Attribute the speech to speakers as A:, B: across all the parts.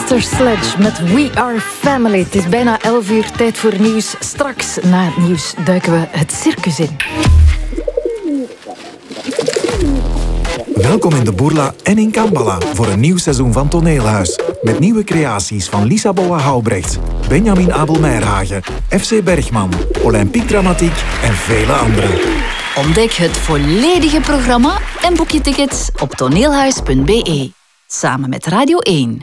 A: Sister Sledge met We Are Family. Het is bijna 11 uur, tijd voor nieuws. Straks na het nieuws duiken we het circus in.
B: Welkom in de Bourla en in Kambala voor een nieuw seizoen van Toneelhuis. Met nieuwe creaties van Lisa Boa-Houbrecht, Benjamin Abel-Meirhagen, FC Bergman, Olympique Dramatiek en vele anderen.
C: Ontdek het volledige programma en boek je tickets op toneelhuis.be. Samen met Radio 1.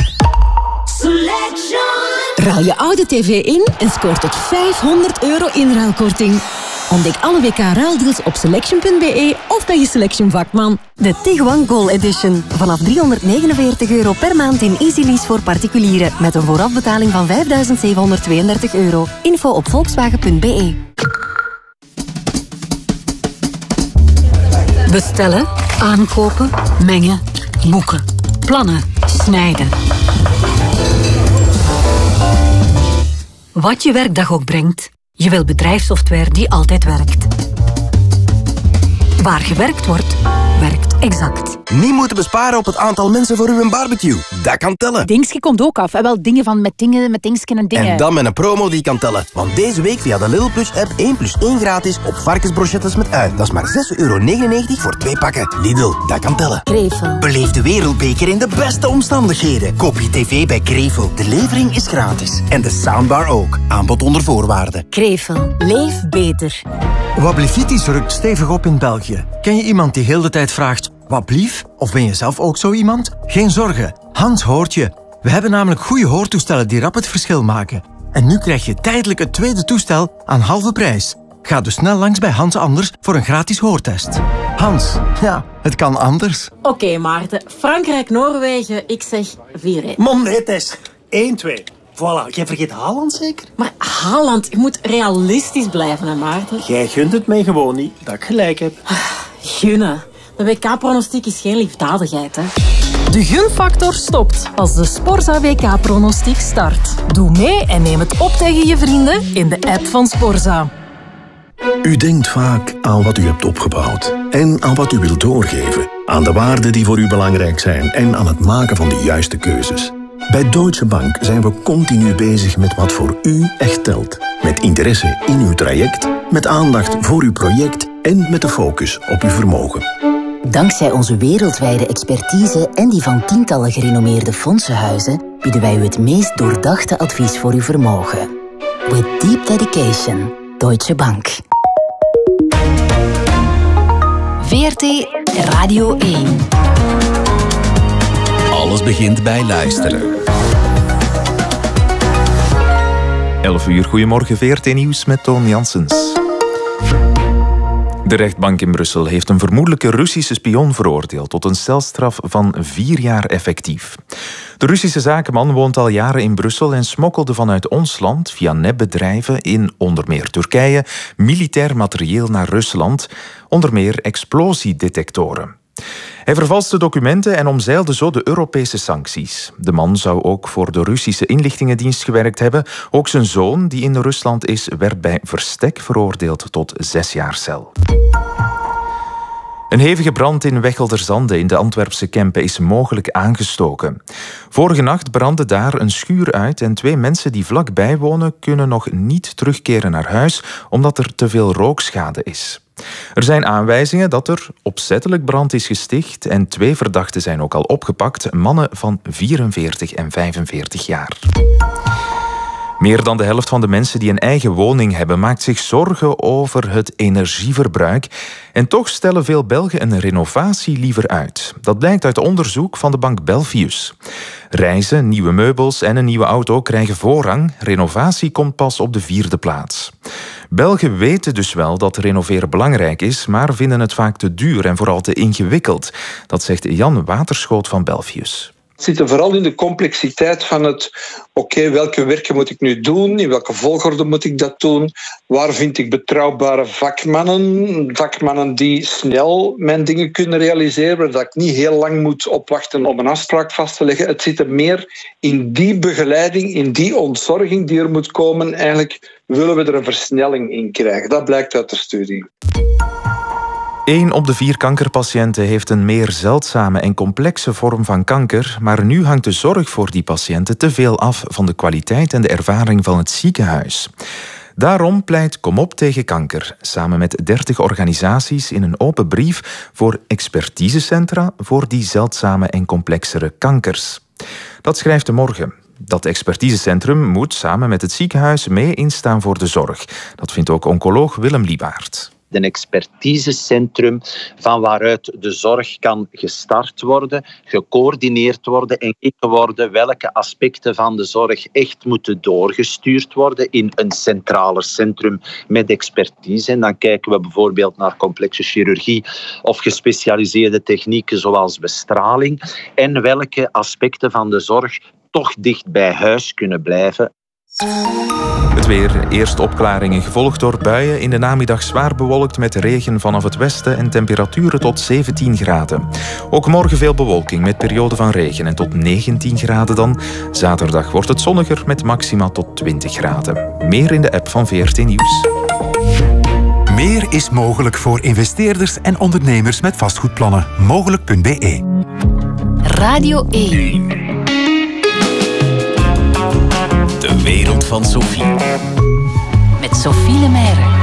D: Ruil je oude tv in en scoort tot €500 inruilkorting. Ontdek alle WK-ruildeals op selection.be of bij je Selection vakman.
E: De Tiguan Goal Edition. Vanaf €349 per maand in Easy Lease voor particulieren. Met een voorafbetaling van €5.732. Info op volkswagen.be.
D: Bestellen, aankopen, mengen, boeken, plannen, snijden. Wat je werkdag ook brengt, je wil bedrijfssoftware die altijd werkt. Waar gewerkt wordt, werkt Exact.
F: Niet moeten besparen op het aantal mensen voor uw barbecue. Dat kan tellen.
G: Dingske komt ook af. En wel dingen van met dingsken en dingen.
F: En dan met een promo die kan tellen. Want deze week via de Lidl Plus app 1+1 gratis op varkensbrochettes met ui. Dat is maar €6,99 voor 2 pakken. Lidl, dat kan tellen.
E: Krevel.
F: Beleef de wereldbeker in de beste omstandigheden. Koop je tv bij Krevel. De levering is gratis. En de soundbar ook. Aanbod onder voorwaarden.
E: Krevel. Leef beter.
H: Wablifitis rukt stevig op in België. Ken je iemand die heel de tijd vraagt, wat blief? Of ben je zelf ook zo iemand? Geen zorgen, Hans hoort je. We hebben namelijk goede hoortoestellen die rap het verschil maken. En nu krijg je tijdelijk het tweede toestel aan halve prijs. Ga dus snel langs bij Hans Anders voor een gratis hoortest. Hans, ja, het kan anders.
I: Oké, Maarten. Frankrijk-Noorwegen, ik zeg 4-1.
J: Man, nee, Tess. 1-2. Voilà, jij vergeet Haaland zeker?
I: Maar Haaland, je moet realistisch blijven, hè, Maarten?
J: Jij gunt het mij gewoon niet, dat ik gelijk heb.
I: Gunnen. De WK-pronostiek is geen liefdadigheid, hè.
A: De gunfactor stopt als de Sporza WK-pronostiek start. Doe mee en neem het op tegen je vrienden in de app van Sporza.
K: U denkt vaak aan wat u hebt opgebouwd en aan wat u wilt doorgeven. Aan de waarden die voor u belangrijk zijn en aan het maken van de juiste keuzes. Bij Deutsche Bank zijn we continu bezig met wat voor u echt telt. Met interesse in uw traject, met aandacht voor uw project en met de focus op uw vermogen.
E: Dankzij onze wereldwijde expertise en die van tientallen gerenommeerde fondsenhuizen bieden wij u het meest doordachte advies voor uw vermogen. With deep dedication. Deutsche Bank.
C: VRT Radio 1.
L: Alles begint bij luisteren.
M: 11 uur, goedemorgen, VRT Nieuws met Toon Janssens. De rechtbank in Brussel heeft een vermoedelijke Russische spion veroordeeld tot een celstraf van 4 jaar effectief. De Russische zakenman woont al jaren in Brussel en smokkelde vanuit ons land via nepbedrijven in onder meer Turkije militair materieel naar Rusland, onder meer explosiedetectoren. Hij vervalste documenten en omzeilde zo de Europese sancties. De man zou ook voor de Russische inlichtingendienst gewerkt hebben. Ook zijn zoon, die in Rusland is, werd bij verstek veroordeeld tot 6 jaar cel. Een hevige brand in Wechelderzande in de Antwerpse Kempen is mogelijk aangestoken. Vorige nacht brandde daar een schuur uit en 2 mensen die vlakbij wonen kunnen nog niet terugkeren naar huis omdat er te veel rookschade is. Er zijn aanwijzingen dat er opzettelijk brand is gesticht en 2 verdachten zijn ook al opgepakt, mannen van 44 en 45 jaar. Meer dan de helft van de mensen die een eigen woning hebben maakt zich zorgen over het energieverbruik. En toch stellen veel Belgen een renovatie liever uit. Dat blijkt uit onderzoek van de bank Belfius. Reizen, nieuwe meubels en een nieuwe auto krijgen voorrang. Renovatie komt pas op de 4e plaats. Belgen weten dus wel dat renoveren belangrijk is, maar vinden het vaak te duur en vooral te ingewikkeld. Dat zegt Jan Waterschoot van Belfius.
N: Het zit er vooral in de complexiteit van het welke werken moet ik nu doen? In welke volgorde moet ik dat doen? Waar vind ik betrouwbare vakmannen? Vakmannen die snel mijn dingen kunnen realiseren, waar ik niet heel lang moet opwachten om een afspraak vast te leggen. Het zit er meer in die begeleiding, in die ontzorging die er moet komen. Eigenlijk willen we er een versnelling in krijgen. Dat blijkt uit de studie.
M: 1 op de 4 kankerpatiënten heeft een meer zeldzame en complexe vorm van kanker, maar nu hangt de zorg voor die patiënten te veel af van de kwaliteit en de ervaring van het ziekenhuis. Daarom pleit Kom op tegen kanker, samen met 30 organisaties in een open brief voor expertisecentra voor die zeldzame en complexere kankers. Dat schrijft De Morgen. Dat expertisecentrum moet samen met het ziekenhuis mee instaan voor de zorg. Dat vindt ook oncoloog Willem Liebaert.
O: Een expertisecentrum van waaruit de zorg kan gestart worden, gecoördineerd worden en gekeken worden welke aspecten van de zorg echt moeten doorgestuurd worden in een centraler centrum met expertise. En dan kijken we bijvoorbeeld naar complexe chirurgie of gespecialiseerde technieken zoals bestraling en welke aspecten van de zorg toch dicht bij huis kunnen blijven.
M: Het weer. Eerst opklaringen, gevolgd door buien. In de namiddag zwaar bewolkt met regen vanaf het westen en temperaturen tot 17 graden. Ook morgen veel bewolking met perioden van regen en tot 19 graden dan. Zaterdag wordt het zonniger met maxima tot 20 graden. Meer in de app van VRT Nieuws.
P: Meer is mogelijk voor investeerders en ondernemers met vastgoedplannen. Mogelijk.be.
C: Radio 1.
L: De wereld van Sophie.
C: Met Sophie Lemaire.